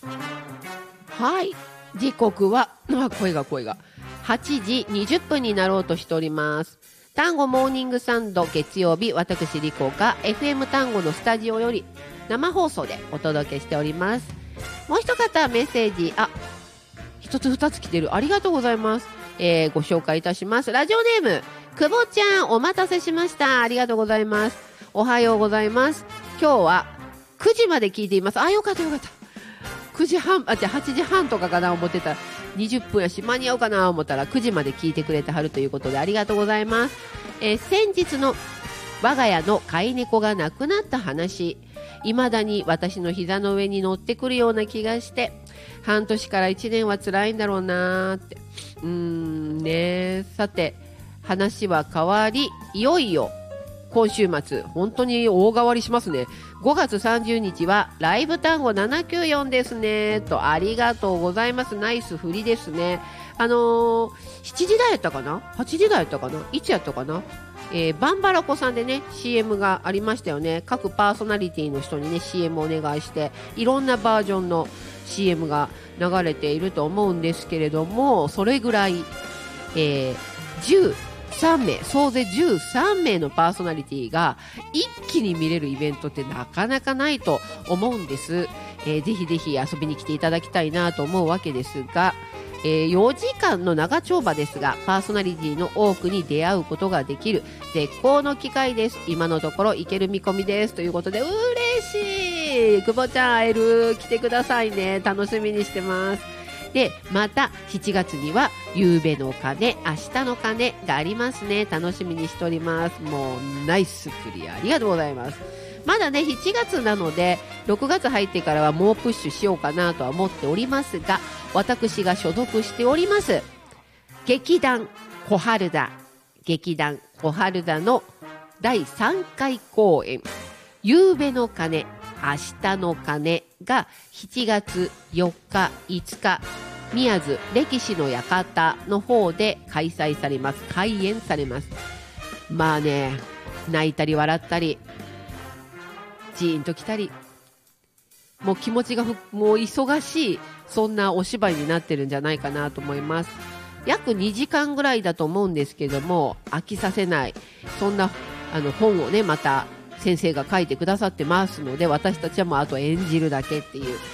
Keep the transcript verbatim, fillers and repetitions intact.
はい、時刻はあ声が声がはちじにじゅっぷんになろうとしております。単語モーニングサンド月曜日、私リコが エフエム 単語のスタジオより生放送でお届けしております。もう一方メッセージ、あ、一つ二つ来てる、ありがとうございます。えー、ご紹介いたします。ラジオネームくぼちゃん、お待たせしました。ありがとうございます。おはようございます。今日はくじまで聞いています。あ、よかったよかった。くじはん、あ、じゃあはちじはんとかかな思ってた。にじゅっぷんやし間に合うかな思ったらくじまで聞いてくれてはるということでありがとうございます。えー、先日の我が家の飼い猫が亡くなった話、未だに私の膝の上に乗ってくるような気がして、半年からいちねんは辛いんだろうなーって。うーんね。さて話は変わり、いよいよ今週末本当に大変わりしますね。ごがつさんじゅうにちはライブ単語ななきゅうよんですねと。ありがとうございます。ナイス振りですね。あのー、しちじ台やったかなはちじ台やったかないつやったかな、えー、バンバラコさんでね シーエム がありましたよね。各パーソナリティの人にね シーエム お願いしていろんなバージョンの シーエム が流れていると思うんですけれども、それぐらい、えー、じゅうさんめい、総勢じゅうさんめいのパーソナリティが一気に見れるイベントってなかなかないと思うんです。えー、ぜひぜひ遊びに来ていただきたいなと思うわけですが、えー、よじかんの長丁場ですがパーソナリティの多くに出会うことができる絶好の機会です。今のところ行ける見込みですということで、嬉しい。久保ちゃん会える、来てくださいね。楽しみにしてます。でまたしちがつには夕べの鐘、明日の鐘がありますね。楽しみにしております。もうナイスクリアありがとうございます。まだねしちがつなのでろくがつ入ってからはもうプッシュしようかなとは思っておりますが、私が所属しております劇団小春田劇団小春田のだいさんかい公演夕べの鐘明日の鐘がしちがつよっかいつか宮津歴史の館の方で開催されます。開演されます。まあね、泣いたり笑ったりジーンときたり、もう気持ちがふもう忙しい、そんなお芝居になってるんじゃないかなと思います。約にじかんぐらいだと思うんですけども、飽きさせない、そんなあの本をねまた先生が書いてくださってますので、私たちはもうあと演じるだけっていう